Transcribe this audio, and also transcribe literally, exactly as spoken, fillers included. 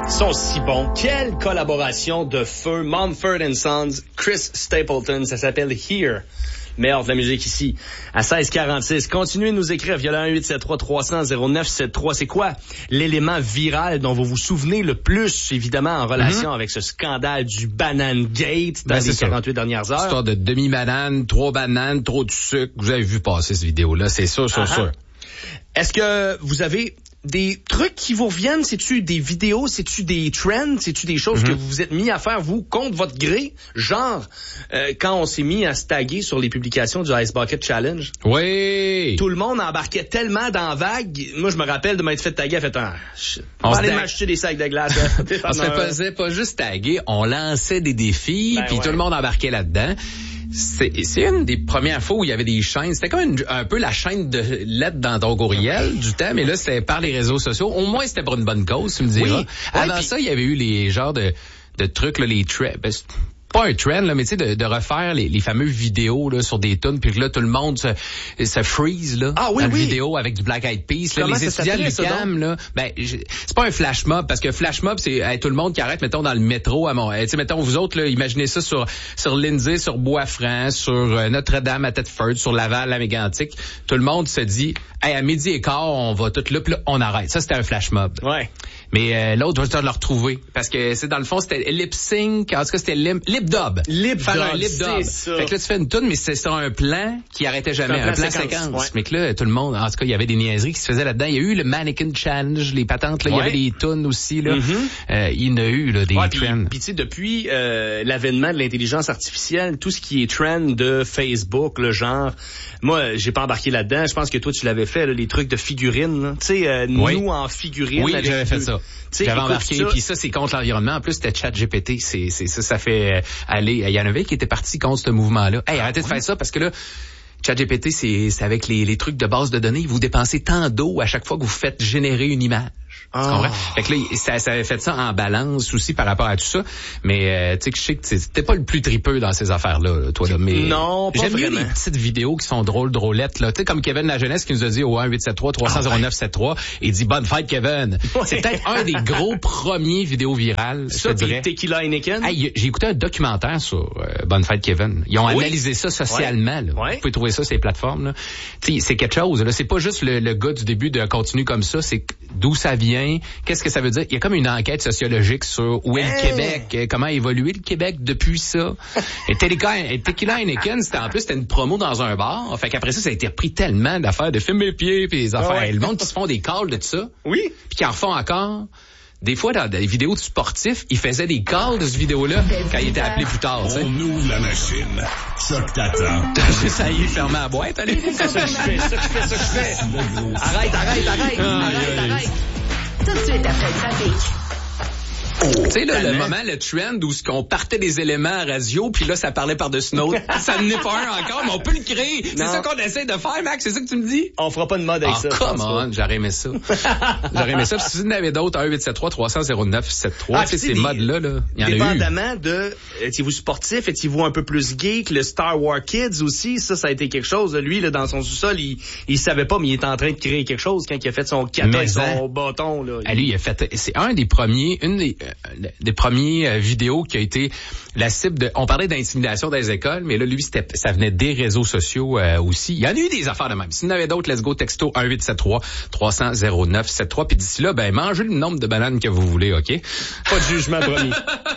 Ils sont si bons. Quelle collaboration de feu. Mumford and Sons, Chris Stapleton, ça s'appelle Here. Meilleur de la musique ici, à seize quarante-six. Continuez de nous écrire via le un huit sept trois trois cents zéro neuf sept trois. C'est quoi l'élément viral dont vous vous souvenez le plus, évidemment, en relation mm-hmm. avec ce scandale du Banane Gate dans ben, les quarante-huit ça. Dernières heures? Histoire de demi-banane, trois bananes, trop de sucre. Vous avez vu passer cette vidéo-là, c'est sûr, sûr, sûr. Est-ce que vous avez des trucs qui vous reviennent? C'est-tu des vidéos? C'est-tu des trends? C'est-tu des choses mm-hmm. que vous vous êtes mis à faire, vous, contre votre gré? Genre, euh, quand on s'est mis à se taguer sur les publications du Ice Bucket Challenge. Oui! Tout le monde embarquait tellement dans la vague. Moi, je me rappelle de m'être fait taguer, à fait un... On va aller m'acheter des sacs de glace. On se faisait pas juste taguer, on lançait des défis, ben puis ouais. tout le monde embarquait là-dedans. C'est, c'est une des premières fois où il y avait des chaînes. C'était comme une, un peu la chaîne de lettres dans ton courriel du temps, mais là, c'était par les réseaux sociaux. Au moins, c'était pour une bonne cause, tu me diras. Oui. Avant ouais, pis... ça, il y avait eu les genres de, de trucs, là, les traits. Ben, pas un trend, là, mais tu sais, de, de refaire les, les fameuses vidéos là, sur des tunes, puis là, tout le monde se, se freeze là, ah, oui, dans oui. la vidéo avec du Black Eyed Peas. Là, les étudiants de l'U Q A M, là, ben, c'est pas un flash mob, parce que flash mob, c'est hey, tout le monde qui arrête, mettons, dans le métro à Montréal. Tu sais, mettons, vous autres, là, imaginez ça sur sur Lindsay, sur Bois-Franc, sur euh, Notre-Dame à Thetford, sur Laval à Mégantic. Tout le monde se dit, hey, à midi et quart, on va tout là, puis là, on arrête. Ça, c'était un flash mob. Ouais. Mais euh, l'autre, je vais te le retrouver. Parce que c'est dans le fond, c'était lip sync. En tout cas, c'était lip, lip dub. Lip Faire dub, un lip dub. Fait que là, tu fais une toune, mais c'est sur un plan qui arrêtait jamais. Un plan, un plan séquence. séquence. Ouais. Mais que là, tout le monde, en tout cas, il y avait des niaiseries qui se faisaient là-dedans. Il y a eu le Mannequin Challenge, les patentes, là. Ouais. Il y avait des tunes aussi, là. Mm-hmm. Euh, il y en a eu, là, des ouais, trends. Puis, tu sais, depuis euh, l'avènement de l'intelligence artificielle, tout ce qui est trend de Facebook, le genre, moi, j'ai pas embarqué là-dedans. Je pense que toi, tu l'avais fait, là, les trucs de figurines, tu sais, euh, oui. nous en figurines. Oui, j'avais fait ça. J'avais embarqué, puis ça, c'est contre l'environnement. En plus, c'était ChatGPT. C'est, c'est ça, ça fait aller. Il y en avait qui était parti contre ce mouvement-là. Hey, arrêtez oui. de faire ça parce que là, ChatGPT, c'est, c'est avec les, les trucs de base de données. Vous dépensez tant d'eau à chaque fois que vous faites générer une image. Tu comprends? Oh. Fait que là, ça, ça avait fait ça en balance aussi par rapport à tout ça. Mais, euh, tu sais que je sais que t'es pas le plus tripeux dans ces affaires-là, toi, là. Mais non, pas j'aime vraiment. mieux les petites vidéos qui sont drôles, drôlettes, là. Tu sais, comme Kevin La Jeunesse qui nous a dit au un huit sept trois trois cents zéro neuf sept trois, il dit bonne fête, Kevin. Ouais. C'est peut-être un des gros premiers vidéos virales. Ça, puis Tequila Heineken. Hey, j'ai écouté un documentaire sur euh, bonne fête, Kevin. Ils ont oui. analysé ça socialement, là. Ouais. Vous pouvez trouver ça sur les plateformes, là. Tu sais, c'est quelque chose, là. C'est pas juste le, le gars du début de continue comme ça, c'est d'où ça vient, qu'est-ce que ça veut dire. Il y a comme une enquête sociologique sur où est hey. le Québec, comment a évolué le Québec depuis ça. Et Tequila Heineken, c'était en plus, c'était une promo dans un bar. Fait qu'après ça, ça a été repris tellement d'affaires de films mes pieds puis des affaires. Ouais. Le monde qui se font des calls de ça. Oui. Puis qui en refont encore. Des fois, dans des vidéos de sportifs, ils faisaient des calls de cette vidéo-là quand ils étaient appelés plus tard. On ouvre la machine. Choc t'attend. Ça y est, fermé la boîte, allez. C'est ça que je fais, ça que je fais, ça que je fais. Arrête, arrête, arrête. Ah, arrête, arrête. arrête. Tout de suite après le trafic. Oh, tu sais, là, le moment, le trend où ce qu'on partait des éléments à radio, puis là, ça parlait par-dessus l'autre. Ça n'est pas un encore, mais on peut le créer. C'est ça qu'on essaie de faire, Max, c'est ça que tu me dis? On fera pas de mode avec ah, ça. Come on, j'aurais aimé ça. J'aurais aimé ça. Si vous en avez d'autres, un huit sept trois trois cents zéro neuf sept trois, ah, tu sais, ces modes-là, là, il y en a eu. Dépendamment de, étiez-vous sportif, étiez-vous un peu plus geek, le Star Wars Kids aussi, ça, ça a été quelque chose. Lui, là, dans son sous-sol, il, il savait pas, mais il était en train de créer quelque chose quand il a fait son kata et son bâton, là. Ah, lui, il a fait, c'est un des premiers, une des, euh, des premiers euh, vidéos qui a été la cible de, on parlait d'intimidation dans les écoles, mais là, lui, c'était, ça venait des réseaux sociaux euh, aussi. Il y en a eu des affaires de même. Si vous en avez d'autres, let's go, texto un huit sept trois trois cents zéro neuf sept trois. Puis d'ici là, ben, mangez le nombre de bananes que vous voulez, OK? Pas de jugement promis.